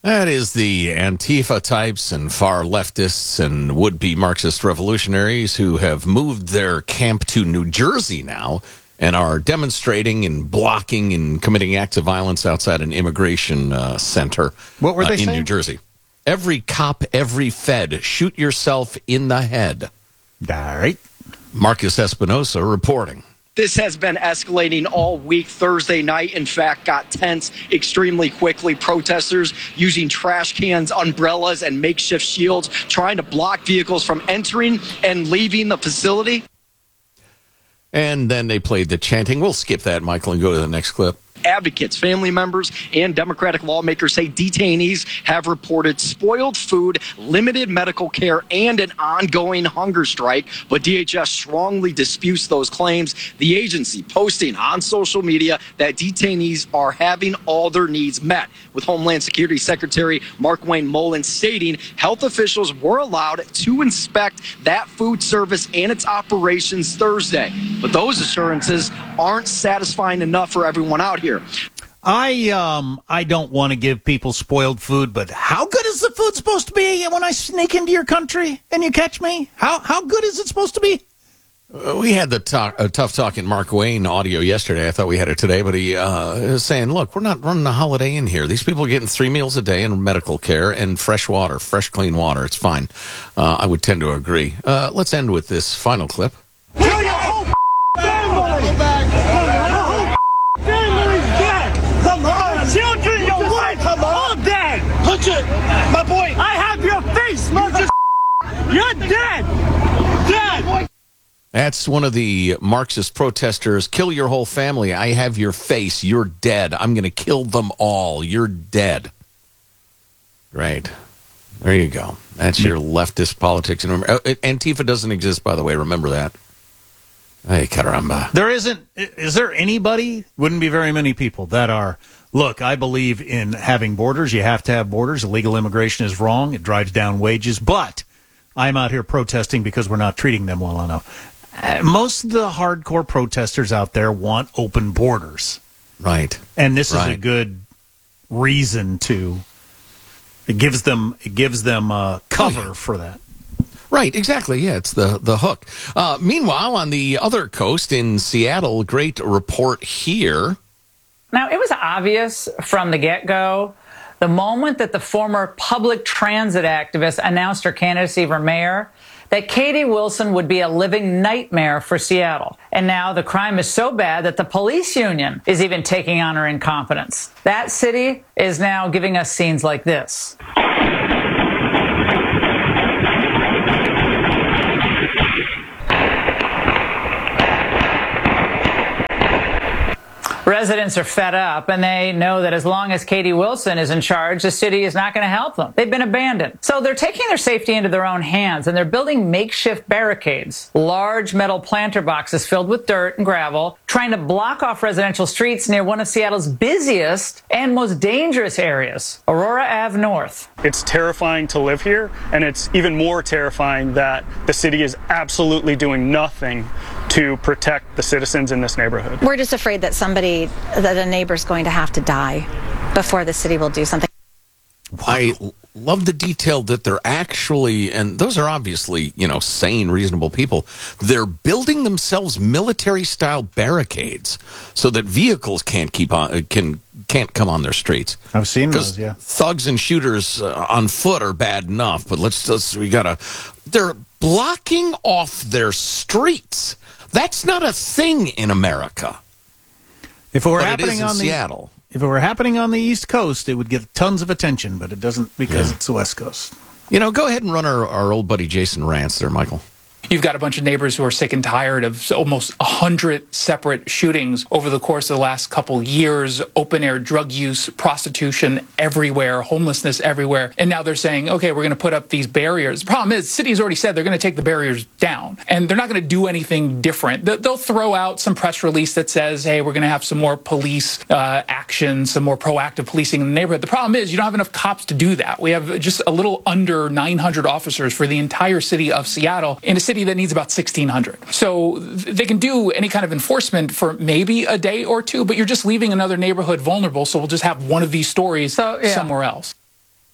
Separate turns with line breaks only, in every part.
That is the Antifa types and far leftists and would-be Marxist revolutionaries who have moved their camp to New Jersey now and are demonstrating and blocking and committing acts of violence outside an immigration center.
What were they
in
saying?
New Jersey. Every cop, every Fed, shoot yourself in the head.
All right.
Marcus Espinosa reporting.
This has been escalating all week. Thursday night, in fact, got tense extremely quickly. Protesters using trash cans, umbrellas, and makeshift shields, trying to block vehicles from entering and leaving the facility.
And then they played the chanting. We'll skip that, Michael, and go to the next clip.
Advocates, family members, and Democratic lawmakers say detainees have reported spoiled food, limited medical care, and an ongoing hunger strike. But DHS strongly disputes those claims. The agency posting on social media that detainees are having all their needs met, with Homeland Security Secretary Markwayne Mullin stating health officials were allowed to inspect that food service and its operations Thursday. But those assurances aren't satisfying enough for everyone out here.
I don't want to give people spoiled food, but how good is the food supposed to be when I sneak into your country and you catch me? How good is it supposed to be?
We had the tough talk in Mark Wayne audio yesterday. I thought we had it today, but he was saying, look, we're not running a Holiday Inn here. These people are getting 3 meals a day and medical care and fresh water, fresh, clean water. It's fine. I would tend to agree. Let's end with this final clip.
Kill your whole family! Family's dead! Come on! Children, your wife, all dead! Punch it! My boy! I have your face, mother! You're dead! Dead!
That's one of the Marxist protesters. Kill your whole family. I have your face. You're dead. I'm going to kill them all. You're dead. Great. There you go. That's your leftist politics. And Antifa doesn't exist, by the way. Remember that. Hey, caramba.
There isn't. Is there anybody? Wouldn't be very many people that are. Look, I believe in having borders. You have to have borders. Illegal immigration is wrong. It drives down wages. But I'm out here protesting because we're not treating them well enough. Most of the hardcore protesters out there want open borders.
Right.
And this is a good reason to. It gives them cover for that.
Right, exactly. Yeah, it's the hook. Meanwhile, on the other coast in Seattle, great report here.
Now, it was obvious from the get-go, the moment that the former public transit activist announced her candidacy for mayor, that Katie Wilson would be a living nightmare for Seattle. And now the crime is so bad that the police union is even taking on her incompetence. That city is now giving us scenes like this. Residents are fed up, and they know that as long as Katie Wilson is in charge, the city is not going to help them. They've been abandoned. So they're taking their safety into their own hands, and they're building makeshift barricades, large metal planter boxes filled with dirt and gravel, trying to block off residential streets near one of Seattle's busiest and most dangerous areas, Aurora Ave North.
It's terrifying to live here, and it's even more terrifying that the city is absolutely doing nothing to protect the citizens in this neighborhood.
We're just afraid that a neighbor's going to have to die before the city will do something.
I love the detail that they're actually, and those are obviously, sane, reasonable people. They're building themselves military-style barricades so that vehicles can't come on their streets.
I've seen those, yeah.
Thugs and shooters on foot are bad enough, but they're blocking off their streets. That's not a thing in America.
If it were
happening
happening on
Seattle.
If it were happening on the East Coast, it would get tons of attention, but it doesn't because it's the West Coast.
Go ahead and run our old buddy Jason Rantz there, Michael.
You've got a bunch of neighbors who are sick and tired of almost 100 separate shootings over the course of the last couple years, open-air drug use, prostitution everywhere, homelessness everywhere. And now they're saying, okay, we're going to put up these barriers. The problem is the city has already said they're going to take the barriers down, and they're not going to do anything different. They'll throw out some press release that says, hey, we're going to have some more police action, some more proactive policing in the neighborhood. The problem is you don't have enough cops to do that. We have just a little under 900 officers for the entire city of Seattle in a city that needs about 1,600. So they can do any kind of enforcement for maybe a day or two, but you're just leaving another neighborhood vulnerable, so we'll just have one of these stories somewhere else.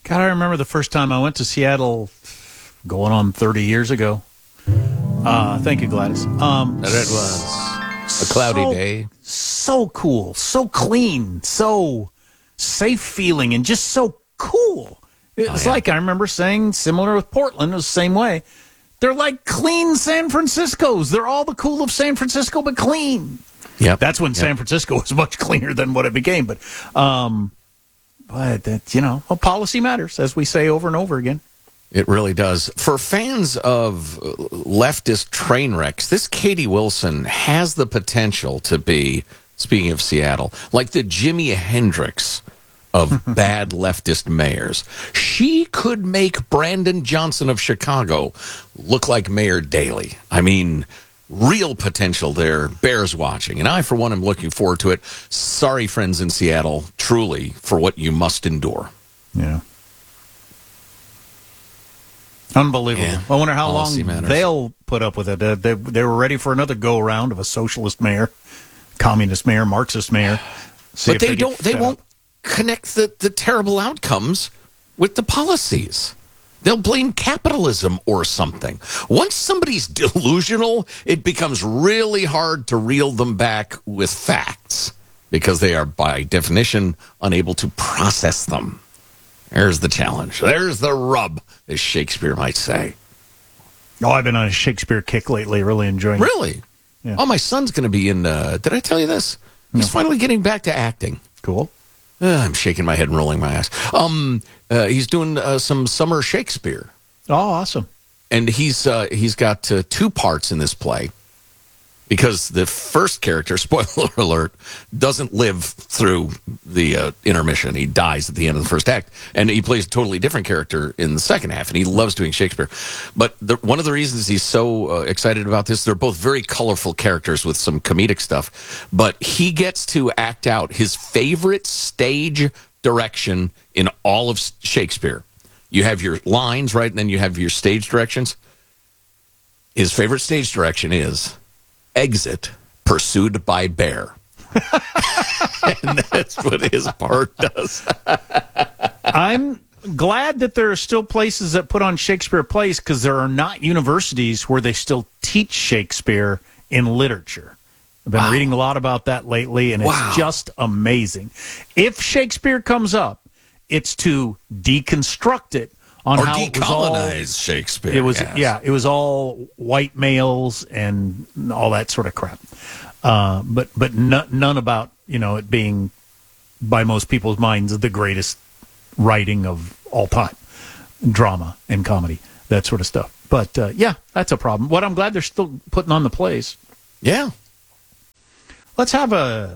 God, I remember the first time I went to Seattle, going on 30 years ago. Thank you, Gladys.
It was a cloudy day.
So cool, so clean, so safe feeling, and just so cool. It was like, I remember saying, similar with Portland, it was the same way. They're like clean San Franciscos. They're all the cool of San Francisco, but clean.
Yep.
That's when San Francisco was much cleaner than what it became. But that, policy matters, as we say over and over again.
It really does. For fans of leftist train wrecks, this Katie Wilson has the potential to be, speaking of Seattle, like the Jimi Hendrix of bad leftist mayors. She could make Brandon Johnson of Chicago look like Mayor Daley. I mean, real potential there. Bears watching. And I, for one, am looking forward to it. Sorry, friends in Seattle, truly, for what you must endure.
Yeah. Unbelievable.
Yeah.
I wonder how
Policy
long
matters.
they'll put up with it. They were ready for another go-around of a socialist mayor, communist mayor, Marxist mayor. See
But
if
they won't connect the terrible outcomes with the policies. They'll blame capitalism or something. Once somebody's delusional, it becomes really hard to reel them back with facts because they are, by definition, unable to process them. There's the challenge. There's the rub, as Shakespeare might say.
Oh, I've been on a Shakespeare kick lately, really enjoying it.
Really?
Yeah.
Oh, my son's going to be in, did I tell you this? He's finally getting back to acting.
Cool.
I'm shaking my head and rolling my eyes. He's doing some summer Shakespeare.
Oh, awesome.
And he's got 2 parts in this play because the first character, spoiler alert, doesn't live through the intermission. He dies at the end of the first act. And he plays a totally different character in the second half, and he loves doing Shakespeare. But one of the reasons he's so excited about this, they're both very colorful characters with some comedic stuff, but he gets to act out his favorite stage direction in all of Shakespeare. You have your lines, right? And then you have your stage directions. His favorite stage direction is exit pursued by bear. And that's what his part does.
I'm glad that there are still places that put on Shakespeare plays because there are not universities where they still teach Shakespeare in literature. I've been reading a lot about that lately, and it's just amazing. If Shakespeare comes up, it's to deconstruct it on
Or
how it was all
decolonize Shakespeare.
It was
yes.
it was all white males and all that sort of crap. But none about it being, by most people's minds, the greatest writing of all time, drama and comedy, that sort of stuff. But that's a problem. What I'm glad they're still putting on the plays.
Yeah.
Let's have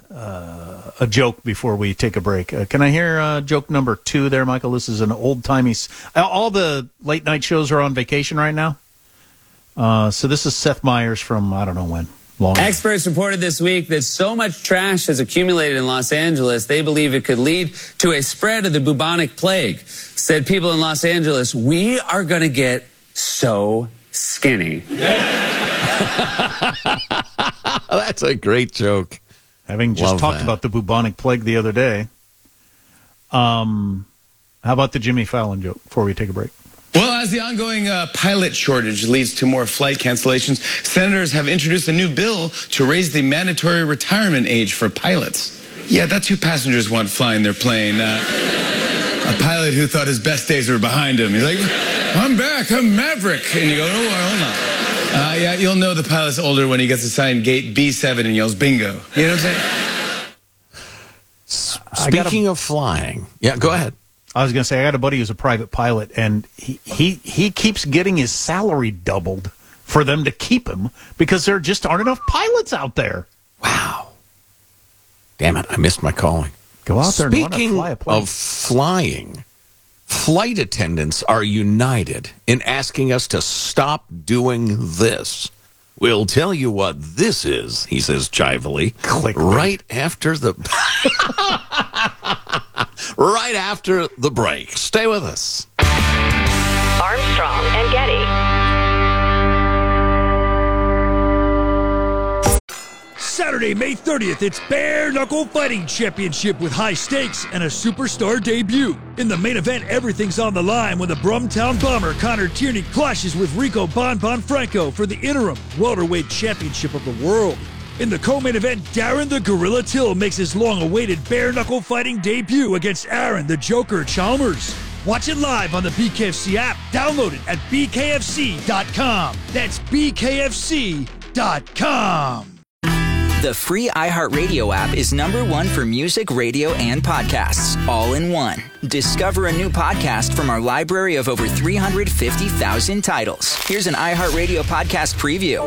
a joke before we take a break. Can I hear joke number 2 there, Michael? This is an old-timey... All the late-night shows are on vacation right now. So this is Seth Meyers from, I don't know when. Long
Experts reported this week that so much trash has accumulated in Los Angeles, they believe it could lead to a spread of the bubonic plague. Said people in Los Angeles, we are going to get so skinny.
That's a great joke.
Having just talked about the bubonic plague the other day. How about the Jimmy Fallon joke before we take a break?
Well, as the ongoing pilot shortage leads to more flight cancellations, senators have introduced a new bill to raise the mandatory retirement age for pilots. Yeah, that's who passengers want flying their plane. A pilot who thought his best days were behind him. He's like, I'm back, I'm Maverick. And you go, oh, hold on. Yeah, you'll know the pilot's older when he gets assigned gate B7 and yells bingo. You know what I'm saying?
Speaking of flying. Yeah, go ahead.
I was going to say, I got a buddy who's a private pilot, and he keeps getting his salary doubled for them to keep him because there just aren't enough pilots out there.
Wow. Damn it, I missed my calling.
Go out there and learn
Speaking
to fly a plane.
of flying, flight attendants are united in asking us to stop doing this. We'll tell you what this is, he says jively. Right after the right after the break. Stay with us.
Armstrong and Getty.
Saturday, May 30th, it's Bare Knuckle Fighting Championship with high stakes and a superstar debut. In the main event, everything's on the line when the Brumtown Bomber Connor Tierney clashes with Rico Bon Franco for the interim welterweight championship of the world. In the co-main event, Darren the Gorilla Till makes his long-awaited bare knuckle fighting debut against Aaron the Joker Chalmers. Watch it live on the BKFC app. Download it at bkfc.com. That's bkfc.com.
The free iHeartRadio app is #1 for music, radio, and podcasts, all in one. Discover a new podcast from our library of over 350,000 titles. Here's an iHeartRadio podcast preview.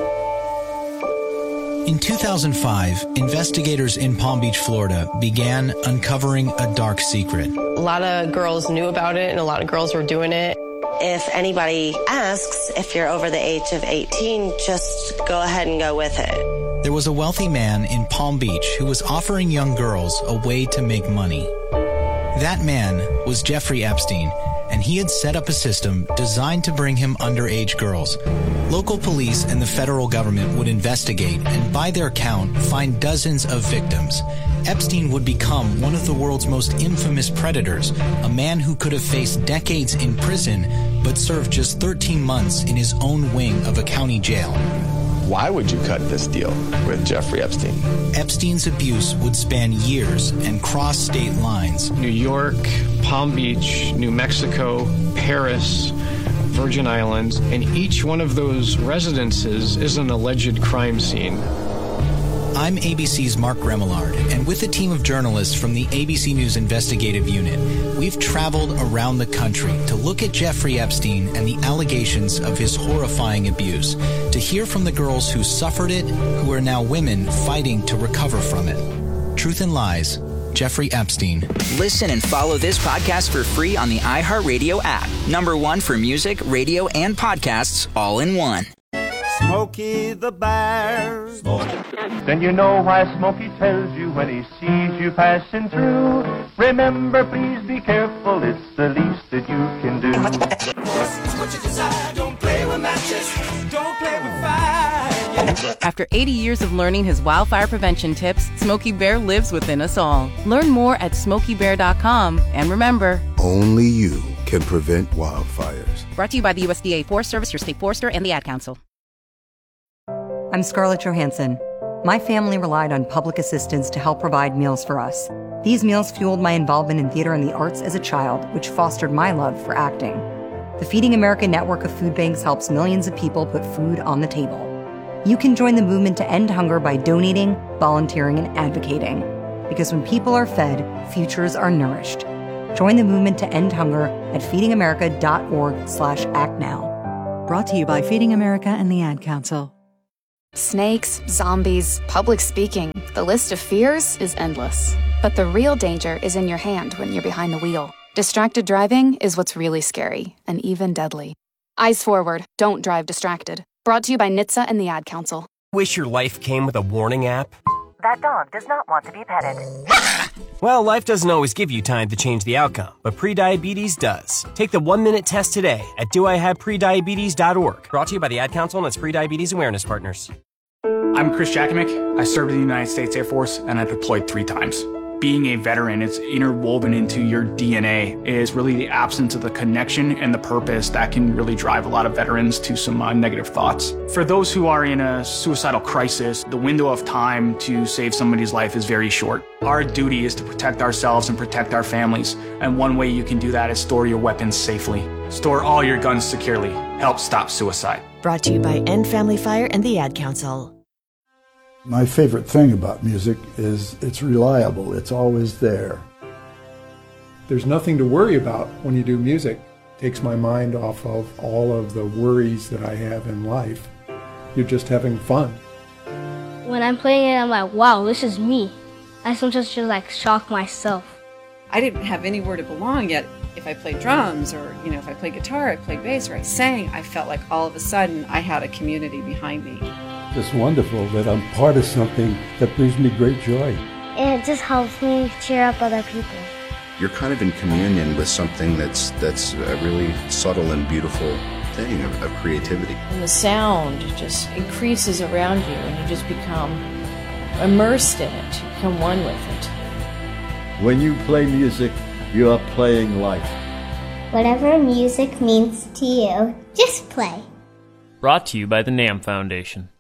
In 2005, investigators in Palm Beach, Florida, began uncovering a dark secret.
A lot of girls knew about it, and a lot of girls were doing it.
If anybody asks if you're over the age of 18, just go ahead and go with it.
There was a wealthy man in Palm Beach who was offering young girls a way to make money. That man was Jeffrey Epstein, and he had set up a system designed to bring him underage girls. Local police and the federal government would investigate and, by their count, find dozens of victims. Epstein would become one of the world's most infamous predators, a man who could have faced decades in prison but served just 13 months in his own wing of a county jail.
Why would you cut this deal with Jeffrey Epstein?
Epstein's abuse would span years and cross state lines.
New York, Palm Beach, New Mexico, Paris, Virgin Islands, and each one of those residences is an alleged crime scene.
I'm ABC's Mark Remillard, and with a team of journalists from the ABC News Investigative Unit, we've traveled around the country to look at Jeffrey Epstein and the allegations of his horrifying abuse, to hear from the girls who suffered it, who are now women fighting to recover from it. Truth and Lies, Jeffrey Epstein.
Listen and follow this podcast for free on the iHeartRadio app. #1 for music, radio, and podcasts, all in one.
Smokey the Bear. Then you know why Smokey tells you when he sees you passing through. Remember, please be careful, it's the least that you can do.
What you decide, don't play with matches, don't play with fire.
After 80 years of learning his wildfire prevention tips, Smokey Bear lives within us all. Learn more at SmokeyBear.com. And remember,
only you can prevent wildfires.
Brought to you by the USDA Forest Service, your state forester, and the Ad Council.
I'm Scarlett Johansson. My family relied on public assistance to help provide meals for us. These meals fueled my involvement in theater and the arts as a child, which fostered my love for acting. The Feeding America network of food banks helps millions of people put food on the table. You can join the movement to end hunger by donating, volunteering, and advocating. Because when people are fed, futures are nourished. Join the movement to end hunger at feedingamerica.org/actnow.
Brought to you by Feeding America and the Ad Council.
Snakes, zombies, public speaking. The list of fears is endless. But the real danger is in your hand when you're behind the wheel. Distracted driving is what's really scary and even deadly. Eyes forward. Don't drive distracted. Brought to you by NHTSA and the Ad Council.
Wish your life came with a warning app?
That dog does not want to be petted.
Well, life doesn't always give you time to change the outcome, but prediabetes does. Take the 1-minute test today at doihaveprediabetes.org. Brought to you by the Ad Council and its prediabetes awareness partners.
I'm Chris Jakimick. I served in the United States Air Force and I deployed 3 times. Being a veteran, it's interwoven into your DNA, is really the absence of the connection and the purpose that can really drive a lot of veterans to some negative thoughts. For those who are in a suicidal crisis, the window of time to save somebody's life is very short. Our duty is to protect ourselves and protect our families, and one way you can do that is store your weapons safely. Store all your guns securely. Help stop suicide.
Brought to you by End Family Fire and the Ad Council.
My favorite thing about music is it's reliable. It's always there.
There's nothing to worry about when you do music. It takes my mind off of all of the worries that I have in life. You're just having fun.
When I'm playing it, I'm like, wow, this is me. I sometimes just like shock myself.
I didn't have anywhere to belong yet. If I played drums or, if I played guitar, I played bass, or I sang, I felt like all of a sudden I had a community behind me.
It's wonderful that I'm part of something that brings me great joy.
And it just helps me cheer up other people.
You're kind of in communion with something that's a really subtle and beautiful thing of creativity.
And the sound just increases around you and you just become
immersed in it, you become one with it.
When you play music, you are playing life.
Whatever music means to you, just play.
Brought to you by the NAMM Foundation.